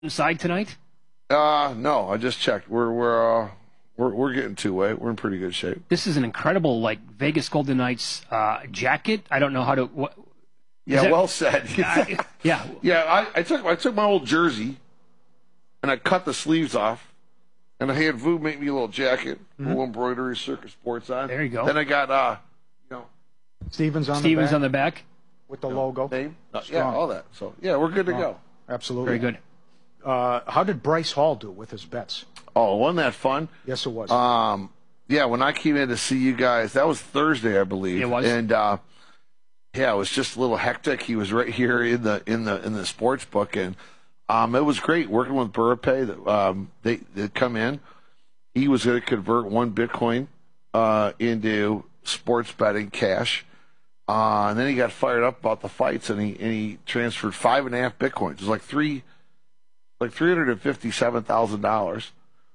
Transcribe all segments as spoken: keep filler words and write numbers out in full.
inside tonight? Uh, no, I just checked. We're we're uh, we're we're getting two way. We're in pretty good shape. This is an incredible like Vegas Golden Knights uh, jacket. I don't know how to. What, yeah, that, well said. I, yeah, yeah. I, I took I took my old jersey, and I cut the sleeves off, and I had Vu make me a little jacket, mm-hmm. a little embroidery, Circus Sports on. There you go. Then I got uh, you know, Stevens on Stevens the back. on the back with the you know, logo. Name, uh, yeah, all that. So yeah, we're good to Strong. go. Absolutely, very good. Uh, how did Bryce Hall do with his bets? Oh, wasn't that fun? Yes, it was. Um, yeah, when I came in to see you guys, that was Thursday, I believe. It was. And uh, yeah, it was just a little hectic. He was right here in the in the in the sports book, and um, it was great working with Burapay. Um, they they come in. He was going to convert one Bitcoin uh, into sports betting cash. Uh, and then he got fired up about the fights, and he and he transferred five and a half bitcoins. It was like three, like three hundred and fifty-seven thousand dollars.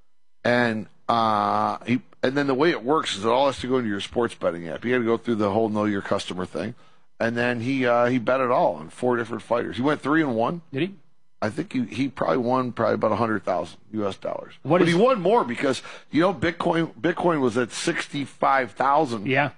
And uh, he and then the way it works is it all has to go into your sports betting app. You got to go through the whole know your customer thing, and then he uh, he bet it all on four different fighters. He went three and one. Did he? I think he, he probably won probably about a hundred thousand U S dollars. What but is, he won more because you know Bitcoin Bitcoin was at sixty-five thousand. Yeah.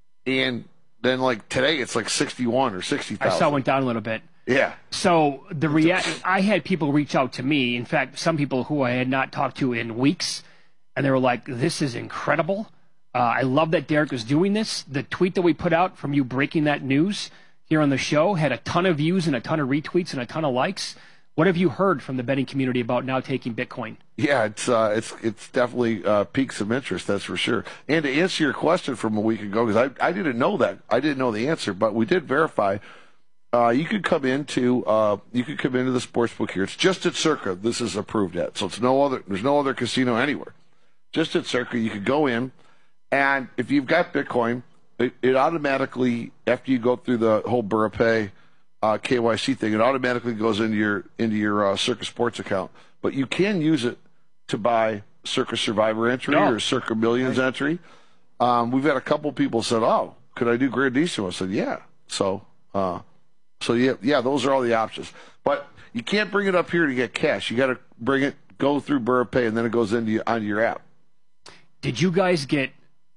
And then like today it's like sixty-one or sixty thousand. I saw it went down a little bit. Yeah. So the rea- I had people reach out to me. In fact, some people who I had not talked to in weeks, and they were like, "This is incredible. Uh, I love that Derek is doing this." The tweet that we put out from you breaking that news here on the show had a ton of views and a ton of retweets and a ton of likes. What have you heard from the betting community about now taking Bitcoin? Yeah, it's uh, it's it's definitely uh, piqued some interest, that's for sure. And to answer your question from a week ago, because I I didn't know that, I didn't know the answer, but we did verify. Uh, you could come into uh, you could come into the sportsbook here. It's just at Circa. This is approved at, so it's no other. There's no other casino anywhere. Just at Circa, you could go in, and if you've got Bitcoin, it, it automatically after you go through the whole Burapay Uh, K Y C thing, it automatically goes into your into your uh, Circa Sports account. But you can use it to buy Circa Survivor entry no. or Circa Millions right. entry. Um, we've had a couple people said, "Oh, could I do Grandissimo?" I said, "Yeah." So, uh, so yeah, yeah, those are all the options. But you can't bring it up here to get cash. You got to bring it, go through Burapay, and then it goes into your, onto your app. Did you guys get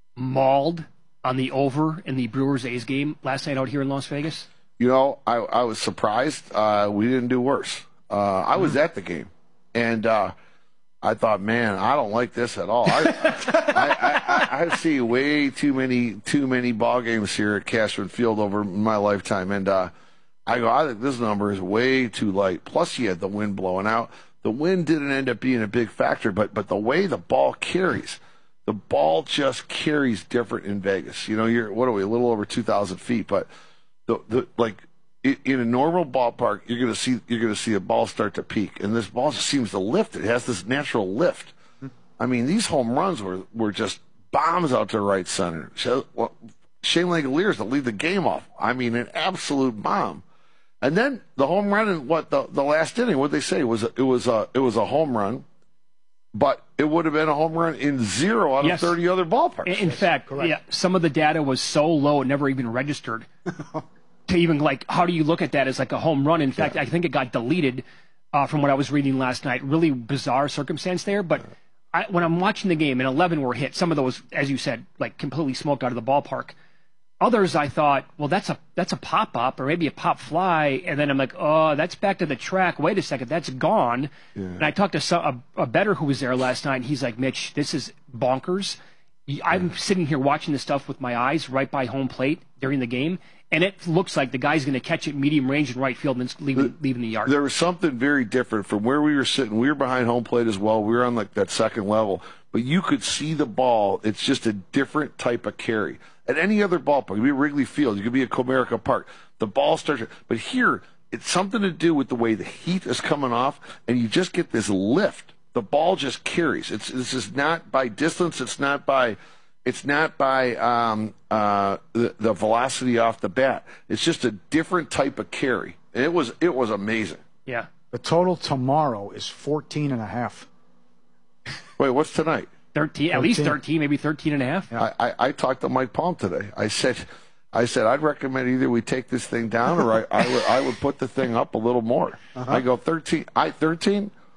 mauled on the over in the Brewers A's game last night out here in Las Vegas? You know, I, I was surprised. Uh, we didn't do worse. Uh, I was at the game, and uh, I thought, man, I don't like this at all. I, I, I, I see way too many too many ball games here at Cashman Field over my lifetime, and uh, I go, I think this number is way too light. Plus, you had the wind blowing out. The wind didn't end up being a big factor, but but the way the ball carries, the ball just carries different in Vegas. You know, you're what are we, a little over two thousand feet, but The, the like in a normal ballpark, you're gonna see you're gonna see a ball start to peak, and this ball just seems to lift. It has this natural lift. I mean, these home runs were, were just bombs out to right center. Shane Langoliers to lead the game off. I mean, an absolute bomb. And then the home run in what the the last inning? What they say it was a, it was a it was a home run, but it would have been a home run in zero out yes. of thirty other ballparks. In, in fact, Correct. yeah, some of the data was so low it never even registered. To even like, how do you look at that as like a home run? In fact, yeah. I think it got deleted uh, from what I was reading last night. Really bizarre circumstance there. But I, when I'm watching the game and eleven were hit, some of those, as you said, like completely smoked out of the ballpark. Others, I thought, well, that's a that's a pop up or maybe a pop fly, and then I'm like, oh, that's back to the track. Wait a second, that's gone. Yeah. And I talked to some, a, a bettor who was there last night. And he's like, Mitch, this is bonkers. I'm sitting here watching this stuff with my eyes right by home plate during the game, and it looks like the guy's going to catch it medium range in right field and then leaving, leaving the yard. There was something very different from where we were sitting. We were behind home plate as well. We were on like that second level, but you could see the ball. It's just a different type of carry. At any other ballpark, it could be Wrigley Field, you could be at Comerica Park. The ball starts, but here it's something to do with the way the heat is coming off, and you just get this lift. The ball just carries. It's this is not by distance. It's not by, it's not by um, uh, the, the velocity off the bat. It's just a different type of carry. And it was it was amazing. Yeah. The total tomorrow is fourteen and a half. Wait, what's tonight? Thirteen, at least thirteen, maybe thirteen and a half. Yeah. I, I I talked to Mike Palm today. I said. I said, I'd recommend either we take this thing down or I, I, would, I would put the thing up a little more. Uh-huh. I go, thirteen, I thirteen?